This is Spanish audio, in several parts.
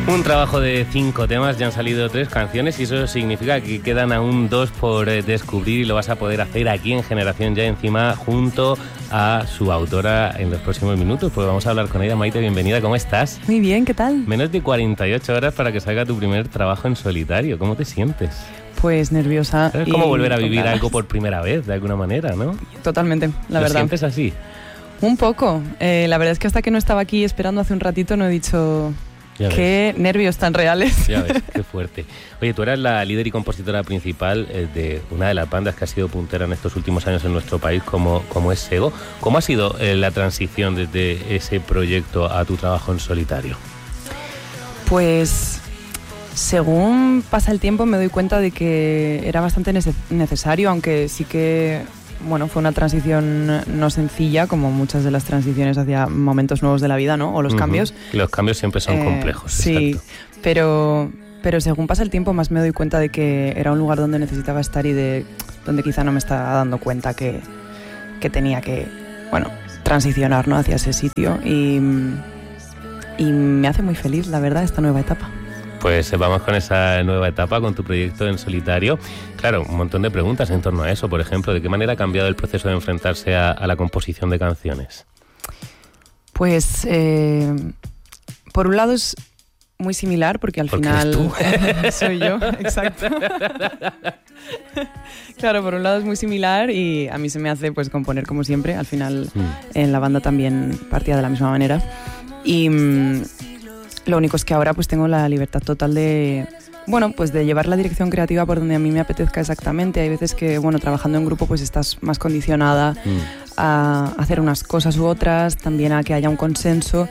Un trabajo de 5 temas, ya han salido 3 canciones y eso significa que quedan aún 2 por descubrir y lo vas a poder hacer aquí en Generación Ya Encima junto a su autora en los próximos minutos. Pues vamos a hablar con ella. Maite, bienvenida, ¿cómo estás? Muy bien, ¿qué tal? Menos de 48 horas para que salga tu primer trabajo en solitario. ¿Cómo te sientes? Pues nerviosa. Es como volver a vivir algo por primera vez, de alguna manera, ¿no? Totalmente, la verdad. ¿Lo sientes así? Un poco. La verdad es que hasta que no estaba aquí esperando hace un ratito no he dicho... Qué nervios tan reales. Ya ves, qué fuerte. Oye, tú eras la líder y compositora principal de una de las bandas que ha sido puntera en estos últimos años en nuestro país, como es Sego. ¿Cómo ha sido la transición desde ese proyecto a tu trabajo en solitario? Pues según pasa el tiempo me doy cuenta de que era bastante necesario, aunque sí que... Bueno, fue una transición no sencilla, como muchas de las transiciones hacia momentos nuevos de la vida, ¿no? O los cambios. Los cambios siempre son complejos. Sí, exacto. Pero según pasa el tiempo más me doy cuenta de que era un lugar donde necesitaba estar y de donde quizá no me estaba dando cuenta que tenía que, transicionar, ¿no? Hacia ese sitio y me hace muy feliz, la verdad, esta nueva etapa. Pues vamos con esa nueva etapa, con tu proyecto en solitario. Claro, un montón de preguntas en torno a eso. Por ejemplo, ¿de qué manera ha cambiado el proceso de enfrentarse a la composición de canciones? Pues, por un lado es muy similar, porque al final... ¿Tú? Soy yo, exacto. Claro, por un lado es muy similar y a mí se me hace pues componer como siempre. Al final en la banda también partía de la misma manera. Y... lo único es que ahora pues tengo la libertad total de llevar la dirección creativa por donde a mí me apetezca exactamente. Hay veces que, trabajando en grupo pues estás más condicionada a hacer unas cosas u otras, también a que haya un consenso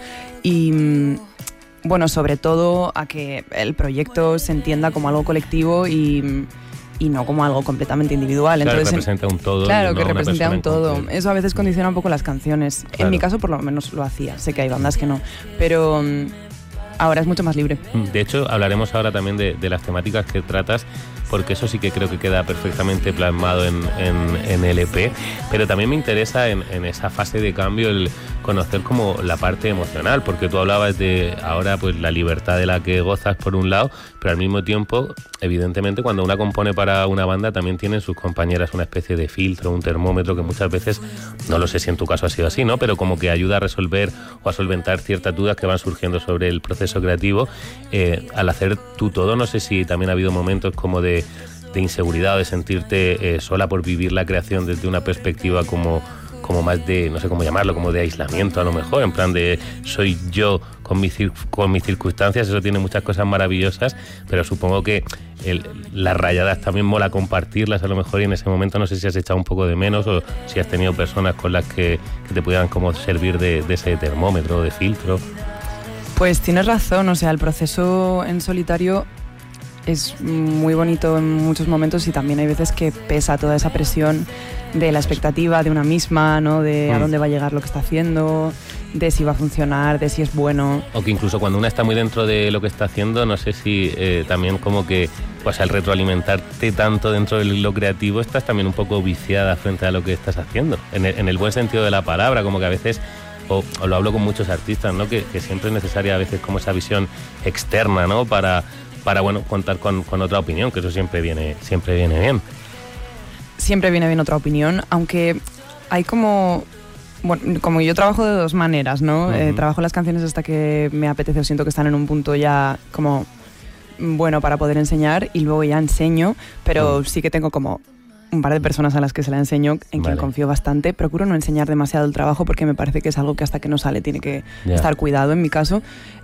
y, sobre todo a que el proyecto se entienda como algo colectivo y no como algo completamente individual. Claro, entonces, que representa un todo. Claro, y no que representa un todo. concreto. Eso a veces condiciona un poco las canciones. Claro. En mi caso por lo menos lo hacía. Sé que hay bandas que no, pero... ahora es mucho más libre. De hecho, hablaremos ahora también de las temáticas que tratas, porque eso sí que creo que queda perfectamente plasmado en el EP. Pero también me interesa en esa fase de cambio el conocer como la parte emocional, porque tú hablabas de ahora pues la libertad de la que gozas por un lado, pero al mismo tiempo, evidentemente, cuando una compone para una banda también tienen sus compañeras una especie de filtro, un termómetro que muchas veces, no lo sé si en tu caso ha sido así, ¿no? Pero como que ayuda a resolver o a solventar ciertas dudas que van surgiendo sobre el proceso creativo. Al hacer tú todo, no sé si también ha habido momentos como de inseguridad o de sentirte sola por vivir la creación desde una perspectiva como más de, no sé cómo llamarlo, como de aislamiento a lo mejor, en plan de soy yo con mis circunstancias. Eso tiene muchas cosas maravillosas, pero supongo que las rayadas también mola compartirlas a lo mejor, y en ese momento no sé si has echado un poco de menos o si has tenido personas con las que te pudieran como servir de ese termómetro, de filtro. Pues tienes razón, el proceso en solitario es muy bonito en muchos momentos y también hay veces que pesa toda esa presión de la expectativa de una misma, ¿no? De a dónde va a llegar lo que está haciendo, de si va a funcionar, de si es bueno. O que incluso cuando una está muy dentro de lo que está haciendo, no sé si también como que pues al retroalimentarte tanto dentro de lo creativo estás también un poco viciada frente a lo que estás haciendo, en el buen sentido de la palabra, como que a veces... O lo hablo con muchos artistas, ¿no? Que siempre es necesaria a veces como esa visión externa, ¿no? Para contar con otra opinión, que eso siempre viene bien. Siempre viene bien otra opinión, aunque hay como yo trabajo de dos maneras, ¿no? Trabajo las canciones hasta que me apetece o siento que están en un punto ya como bueno para poder enseñar, y luego ya enseño, pero sí que tengo como un par de personas a las que se la enseño, en quien confío bastante. Procuro no enseñar demasiado el trabajo porque me parece que es algo que hasta que no sale tiene que estar cuidado, en mi caso,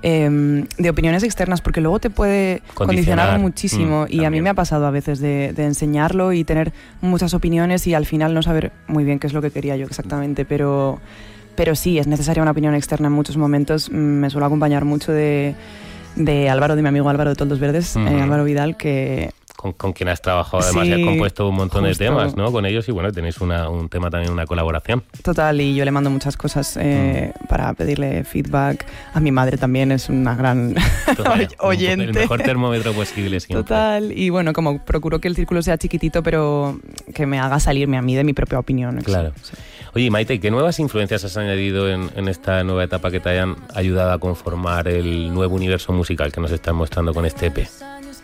de opiniones externas, porque luego te puede condicionar muchísimo. Y a mí me ha pasado a veces de enseñarlo y tener muchas opiniones y al final no saber muy bien qué es lo que quería yo exactamente, pero sí, es necesaria una opinión externa en muchos momentos. Me suelo acompañar mucho de Álvaro, de mi amigo Álvaro de Toldos Verdes, Álvaro Vidal, que... Con quien has trabajado además, y has compuesto un montón de temas, ¿no? Con ellos, y tenéis un tema también, una colaboración. Total, y yo le mando muchas cosas para pedirle feedback. A mi madre también es una gran oyente. El mejor termómetro posible siempre. Total, y como procuro que el círculo sea chiquitito, pero que me haga salirme a mí de mi propia opinión. Claro. Sí. Oye, Maite, ¿qué nuevas influencias has añadido en esta nueva etapa que te hayan ayudado a conformar el nuevo universo musical que nos estás mostrando con este EP?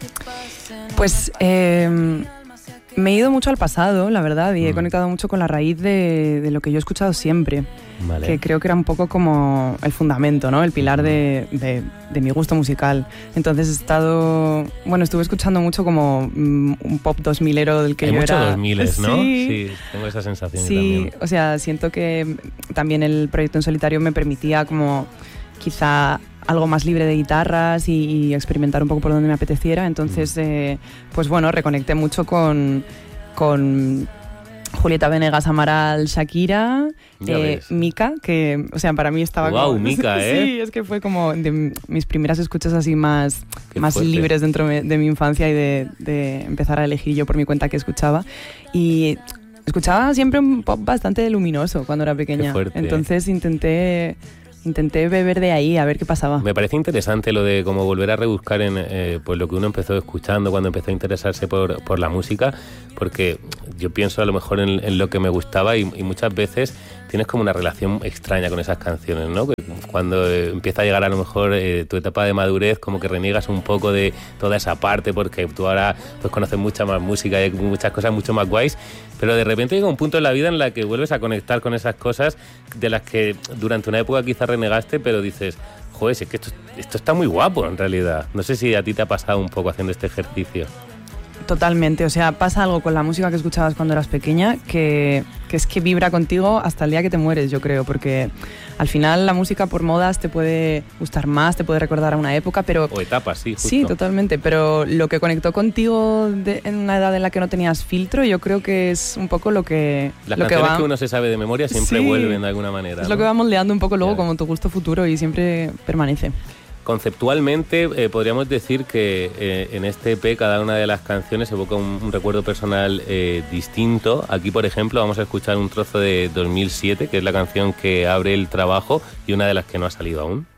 Pues me he ido mucho al pasado, la verdad, y he conectado mucho con la raíz de lo que yo he escuchado siempre. Vale. Que creo que era un poco como el fundamento, ¿no? El pilar de mi gusto musical. Entonces estuve escuchando mucho como un pop 2000ero del que Hay yo mucho era... 2000s, ¿no? Sí, sí, tengo esa sensación. Sí, también. O sea, siento que también el proyecto en solitario me permitía como quizá algo más libre de guitarras y experimentar un poco por donde me apeteciera. Entonces, pues bueno, reconecté mucho con Julieta Venegas, Amaral, Shakira, Mika, que, o sea, para mí estaba wow, como... Mika, ¿eh? Sí, es que fue como de mis primeras escuchas así más libres dentro de mi infancia y de empezar a elegir yo por mi cuenta qué escuchaba. Y escuchaba siempre un pop bastante luminoso cuando era pequeña. Qué fuerte. Entonces intenté beber de ahí a ver qué pasaba. Me parece interesante lo de como volver a rebuscar en pues lo que uno empezó escuchando cuando empezó a interesarse por la música, porque yo pienso a lo mejor en lo que me gustaba y muchas veces tienes como una relación extraña con esas canciones, ¿no? Cuando empieza a llegar a lo mejor tu etapa de madurez, como que reniegas un poco de toda esa parte porque tú ahora pues conoces mucha más música y muchas cosas mucho más guays, pero de repente llega un punto en la vida en la que vuelves a conectar con esas cosas de las que durante una época quizás renegaste, pero dices, joder, es que esto está muy guapo en realidad. No sé si a ti te ha pasado un poco haciendo este ejercicio. Totalmente, o sea, pasa algo con la música que escuchabas cuando eras pequeña que es que vibra contigo hasta el día que te mueres, yo creo, porque al final la música por modas te puede gustar más, te puede recordar a una época, pero... O etapas, sí, justo. Sí, totalmente, pero lo que conectó contigo en una edad en la que no tenías filtro, yo creo que es un poco lo que... Las canciones que uno se sabe de memoria siempre vuelven de alguna manera. Es lo que va moldeando un poco luego como tu gusto futuro y siempre permanece. Conceptualmente podríamos decir que en este EP cada una de las canciones evoca un recuerdo personal distinto. Aquí, por ejemplo, vamos a escuchar un trozo de 2007, que es la canción que abre el trabajo y una de las que no ha salido aún.